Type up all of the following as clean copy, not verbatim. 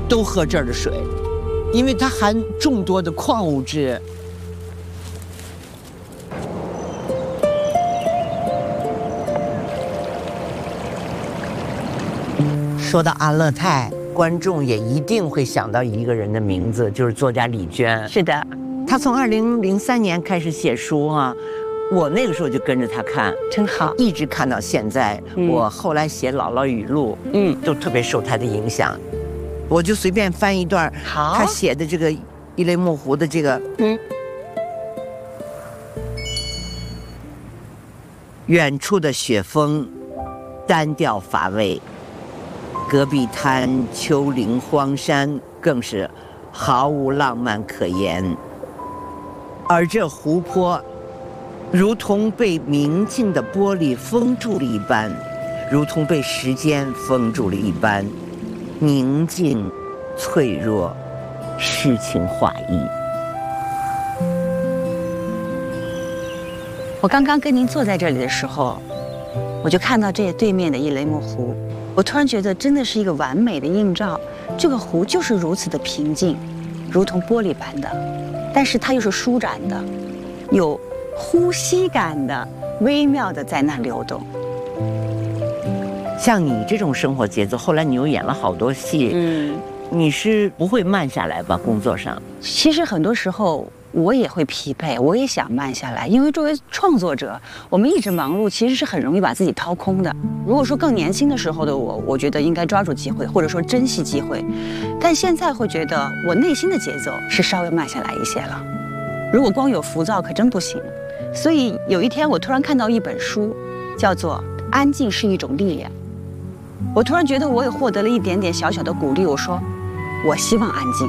都喝这儿的水，因为它含众多的矿物质。说到阿勒泰，观众也一定会想到一个人的名字，就是作家李娟。 是的， 她从2003年开始写书啊，我那个时候就跟着她看， 真好， 一直看到现在。我后来写姥姥语录，都特别受她的影响。我就随便翻一段，她写的这个伊雷木湖的这个，远处的雪峰，单调乏味。戈壁滩、丘陵、荒山更是毫无浪漫可言，而这湖泊如同被明净的玻璃封住了一般，如同被时间封住了一般，宁静、脆弱、诗情画意。 我刚刚跟您坐在这里的时候，我就看到这对面的伊雷木湖。我突然觉得真的是一个完美的映照，这个湖就是如此的平静，如同玻璃般的，但是它又是舒展的，有呼吸感的，微妙的在那流动。 像你这种生活节奏，后来你又演了好多戏，你是不会慢下来吧？工作上， 其实很多时候我也会疲惫，我也想慢下来，因为作为创作者，我们一直忙碌，其实是很容易把自己掏空的。如果说更年轻的时候的我觉得应该抓住机会，或者说珍惜机会，但现在会觉得我内心的节奏是稍微慢下来一些了。如果光有浮躁可真不行。所以有一天我突然看到一本书，叫做《安静是一种力量》，我突然觉得我也获得了一点点小小的鼓励。我说，我希望安静。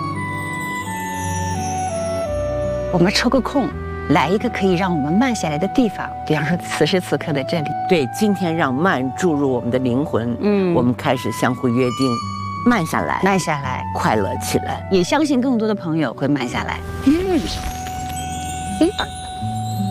我们抽个空，来一个可以让我们慢下来的地方，比方说此时此刻的这里。 对，今天让慢注入我们的灵魂。我们开始相互约定，慢下来， 慢下来， 快乐起来。 也相信更多的朋友会慢下来。